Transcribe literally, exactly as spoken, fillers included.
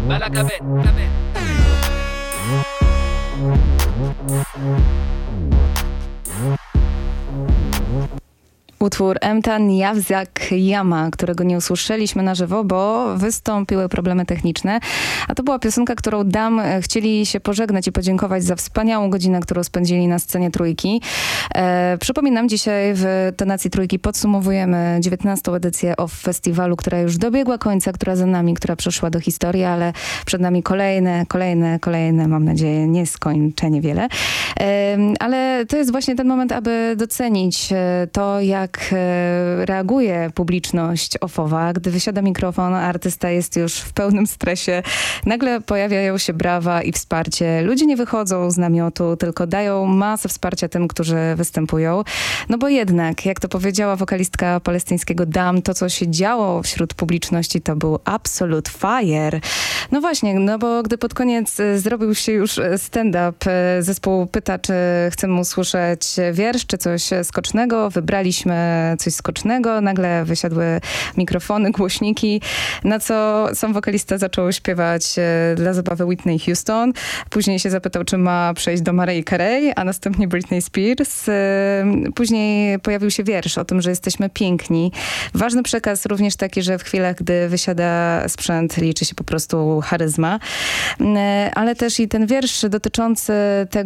Malacabet, Malacabet. Utwór Emtan Yavzak Yama, którego nie usłyszeliśmy na żywo, bo wystąpiły problemy techniczne. A to była piosenka, którą Dam chcieli się pożegnać i podziękować za wspaniałą godzinę, którą spędzili na scenie Trójki. E, przypominam, dzisiaj w Tonacji Trójki podsumowujemy dziewiętnastą edycję O F Festiwalu, która już dobiegła końca, która za nami, która przeszła do historii, ale przed nami kolejne, kolejne, kolejne, mam nadzieję, nieskończenie wiele. E, ale to jest właśnie ten moment, aby docenić to, jak jak reaguje publiczność ofowa. Gdy wysiada mikrofon, artysta jest już w pełnym stresie. Nagle pojawiają się brawa i wsparcie. Ludzie nie wychodzą z namiotu, tylko dają masę wsparcia tym, którzy występują. No bo jednak, jak to powiedziała wokalistka palestyńskiego Dam, to co się działo wśród publiczności to był absolute fire. No właśnie, no bo gdy pod koniec zrobił się już stand-up, zespół pyta, czy chcemy usłyszeć wiersz, czy coś skocznego. Wybraliśmy coś skocznego, nagle wysiadły mikrofony, głośniki, na co sam wokalista zaczął śpiewać e, dla zabawy Whitney Houston. Później się zapytał, czy ma przejść do Mariah Carey, a następnie Britney Spears. E, później pojawił się wiersz o tym, że jesteśmy piękni. Ważny przekaz również taki, że w chwilach, gdy wysiada sprzęt, liczy się po prostu charyzma. E, ale też i ten wiersz dotyczący tego,